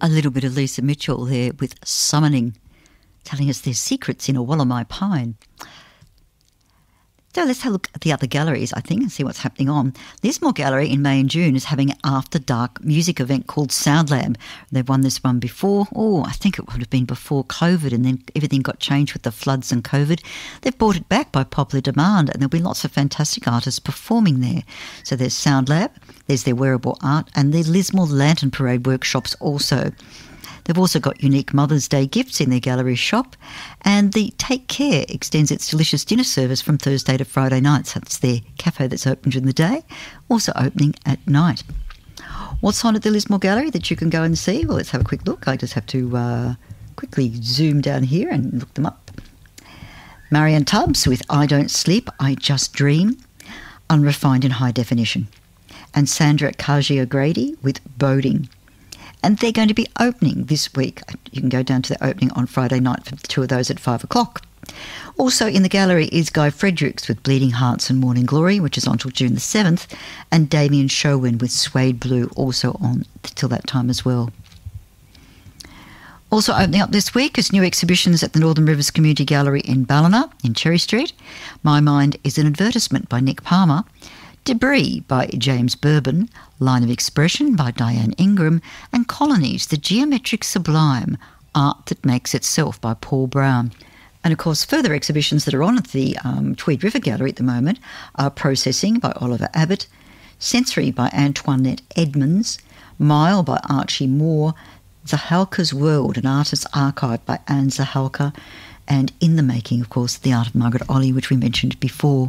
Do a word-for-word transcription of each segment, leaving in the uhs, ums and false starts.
A little bit of Lisa Mitchell there with Summoning, telling us there's secrets in a Wallamai pine. So let's have a look at the other galleries, I think, and see what's happening on. Lismore Gallery in May and June is having an after-dark music event called Soundlab. They've won this one before. Oh, I think it would have been before COVID, and then everything got changed with the floods and COVID. They've brought it back by popular demand, and there'll be lots of fantastic artists performing there. So there's Soundlab, there's their wearable art, and the Lismore Lantern Parade workshops also. They've also got unique Mother's Day gifts in their gallery shop, and the Take Care extends its delicious dinner service from Thursday to Friday nights. That's their cafe that's open during the day, also opening at night. What's on at the Lismore Gallery that you can go and see? Well, let's have a quick look. I just have to uh, quickly zoom down here and look them up. Marianne Tubbs with I Don't Sleep, I Just Dream, unrefined in high definition. And Sandra Kaji O'Grady with Boding. And they're going to be opening this week. You can go down to the opening on Friday night for the two of those at five o'clock. Also in the gallery is Guy Fredericks with Bleeding Hearts and Morning Glory, which is on till June the seventh, and Damien Sherwin with Suede Blue, also on till that time as well. Also opening up this week is new exhibitions at the Northern Rivers Community Gallery in Ballina, in Cherry Street. My Mind is an Advertisement by Nick Palmer. Debris by James Bourbon, Line of Expression by Diane Ingram, and Colonies, the Geometric Sublime, Art That Makes Itself by Paul Brown. And of course, further exhibitions that are on at the um, Tweed River Gallery at the moment are Processing by Oliver Abbott, Sensory by Antoinette Edmonds, Mile by Archie Moore, Zahalka's World, an artist's archive by Anne Zahalka, and In the Making, of course, The Art of Margaret Olley, which we mentioned before.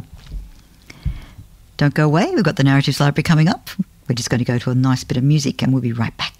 Don't go away, we've got the Narratives Library coming up. We're just going to go to a nice bit of music and we'll be right back.